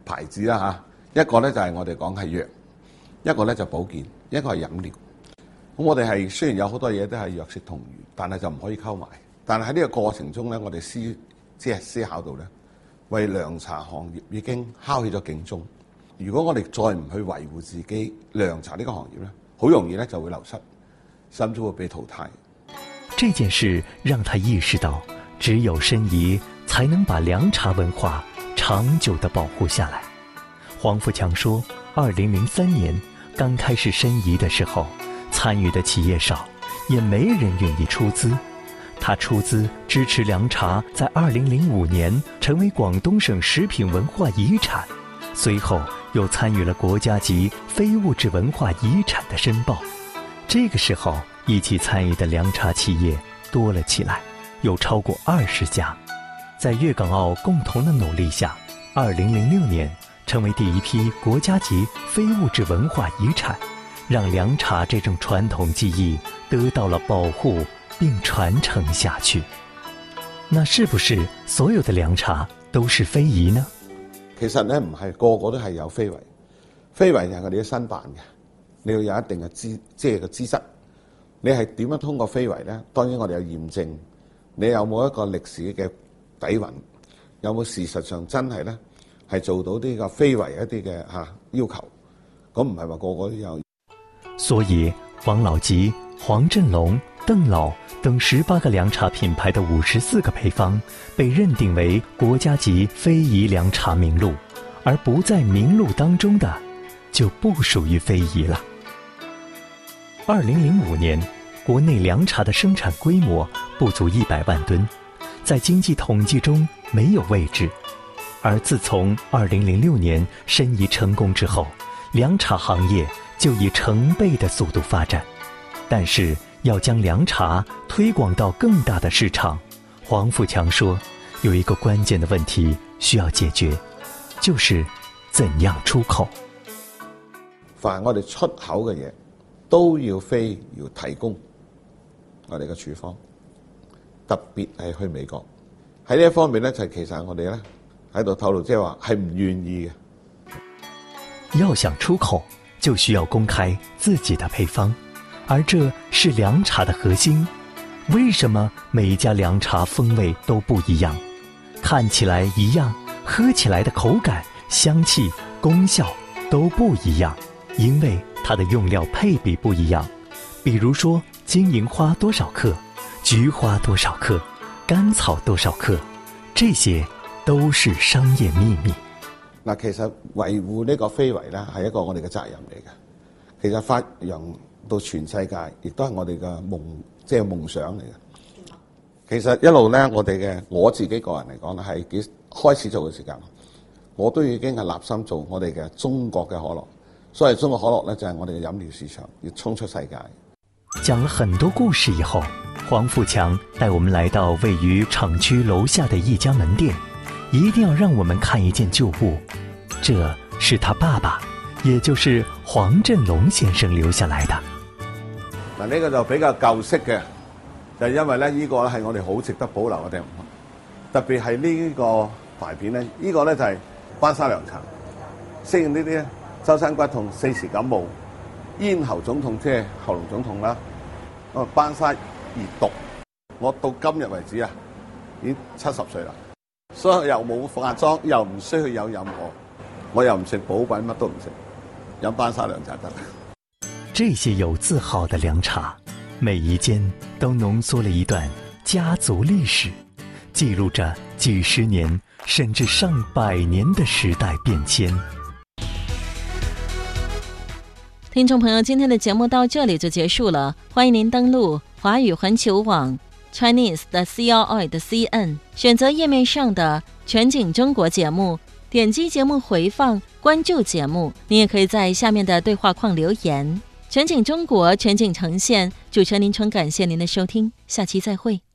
牌子啦嚇，一個咧就係我哋講係藥，一個咧就保健，一個係飲料。咁我哋係雖然有好多嘢都係藥食同源，但係就唔可以溝埋。但係喺呢個過程中咧，我哋思考到咧，為涼茶行業已經敲起咗警鐘。如果我哋再唔去維護自己涼茶呢個行業咧，好容易咧就會流失，甚至會被淘汰。 這件事讓他意識到，只有申遺才能把涼茶文化長久地保護下來。黃富強說，2003年剛開始申遺的時候，參與的企業少，也沒人願意出資。他出資支持涼茶在2005年成為廣東省食品文化遺產，隨後又參與了國家級非物質文化遺產的申報。這個時候，一起參與的涼茶企業多了起來，有超過20家。在粵港澳共同的努力下，2006年成為第一批國家級非物質文化遺產，讓涼茶這種傳統技藝得到了保護並傳承下去。那是不是所有的涼茶都是非遺呢？ 其實咧唔係個個都係有非遺，非遺就係我哋嘅申辦嘅，你要有一定嘅資質。你係點樣通過非遺咧？當然我哋有驗證，你有冇一個歷史嘅底蘊，有冇事實上真係咧係做到呢個非遺一啲嘅要求？咁唔係話個個都有。 所以王老吉、黃振龍、鄧老等18個涼茶品牌的54個配方被認定為國家級非遺涼茶名錄，而不在名錄當中的就不屬於非遺了。2005年，國內涼茶的生產規模不足100萬噸，在經濟統計中沒有位置。而自從2006年申遺成功之後，涼茶行業就以成倍的速度發展。但是要將涼茶推廣到更大的市場，黃富強說，有一個關鍵的問題需要解決，就是怎樣出口。 凡我哋出口嘅嘢，都要提供我哋嘅處方，特別係去美國。喺呢一方面咧，就其實我哋咧喺度透露，即係話係唔願意嘅。 要想出口，就需要公開自己的配方，而這是涼茶的核心。為什麼每一家涼茶風味都不一樣？看起來一樣，喝起來的口感、香氣、功效都不一樣，因為它的用料配比不一樣。比如說金銀花多少克，菊花多少克，甘草多少克，這些都是商業秘密。 嗱，其實維護呢個非遺咧係一個我哋嘅責任嚟嘅。其實發揚到全世界，亦都係我哋嘅夢想嚟嘅。其實一路咧，我自己個人嚟講咧，係幾開始做嘅時間，我都已經係立心做我哋嘅中國嘅可樂。所以中國可樂咧就係我哋嘅飲料市場，要衝出世界。 講了很多故事以後，黃富強帶我們來到位於廠區樓下的一家門店，一定要讓我們看一件舊物，這是他爸爸，也就是黃振龍先生留下來的。 嗱，呢個就比較舊式嘅，就係因為咧呢個咧係我哋好值得保留嘅地方，特別係呢個牌片咧，呢個咧就係班沙涼茶，適應呢啲咧周身骨痛、4時感冒、咽喉腫痛，即係喉嚨腫痛啦。班沙熱毒，我到今日為止啊，已經70歲啦，所以又冇化妝，又唔需要有任何，我又唔食補品，乜都唔食，飲班沙涼茶得。 這些有字號的涼茶，每一間都濃縮了一段家族歷史，記錄着幾十年甚至上百年的時代變遷。 聽眾朋友，今天的節目到這裡就結束了，歡迎您登錄華語環球網 Chinese 的 CRI.CN， 選擇頁面上的全景中國節目，點擊節目回放，關注節目。你也可以在下面的對話框留言。全景中國，全景呈現，主持人林春感謝您的收聽，下期再會。